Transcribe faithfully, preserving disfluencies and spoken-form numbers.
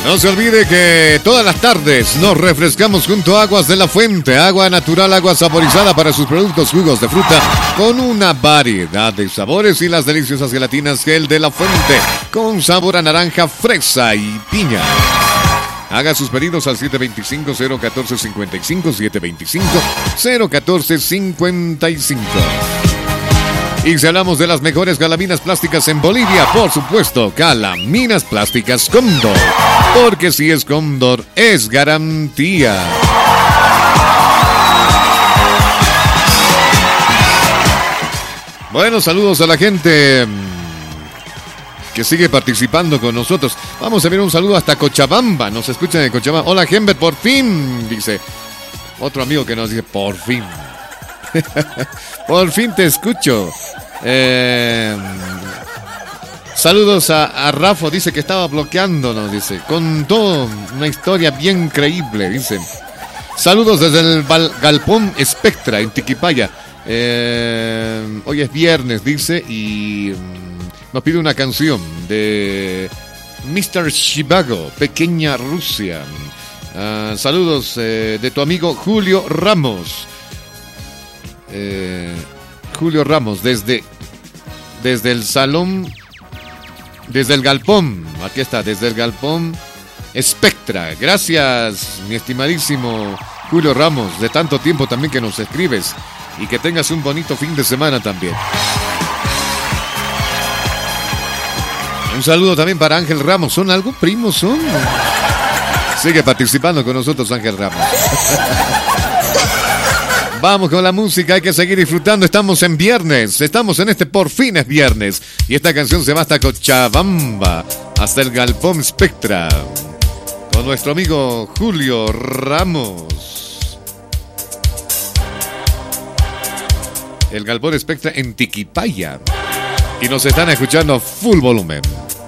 No se olvide que todas las tardes nos refrescamos junto a Aguas de la Fuente, agua natural, agua saborizada para sus productos, jugos de fruta, con una variedad de sabores y las deliciosas gelatinas Gel de la Fuente, con sabor a naranja, fresa y piña. Haga sus pedidos al siete dos cinco, cero uno cuatro cinco cinco, siete dos cinco, cero uno cuatro cinco cinco. Y si hablamos de las mejores calaminas plásticas en Bolivia, por supuesto, Calaminas Plásticas Cóndor. Porque si es Cóndor, es garantía. Bueno, saludos a la gente que sigue participando con nosotros. Vamos a ver un saludo hasta Cochabamba. Nos escuchan de Cochabamba. Hola, Gember, por fin, dice. Otro amigo que nos dice, por fin. Por fin te escucho. Eh, saludos a, a Rafa, dice que estaba bloqueándonos, dice. Contó una historia bien creíble, dice. Saludos desde el Val, Galpón Spectra en Tiquipaya. Eh, hoy es viernes, dice, y nos pide una canción de mister Chivago, Pequeña Rusia. Uh, saludos eh, de tu amigo Julio Ramos. Eh, Julio Ramos, desde, desde el salón, desde el galpón, aquí está, desde el galpón Spectra. Gracias, mi estimadísimo Julio Ramos, de tanto tiempo también que nos escribes, y que tengas un bonito fin de semana también. Un saludo también para Ángel Ramos. ¿Son algo primos? ¿Son? Sigue participando con nosotros, Ángel Ramos. Vamos con la música, hay que seguir disfrutando. Estamos en viernes, estamos en este Por Fin es Viernes. Y esta canción se va hasta Cochabamba, hasta el Galpón Spectra, con nuestro amigo Julio Ramos. El Galpón Spectra en Tiquipaya. Y nos están escuchando a full volumen.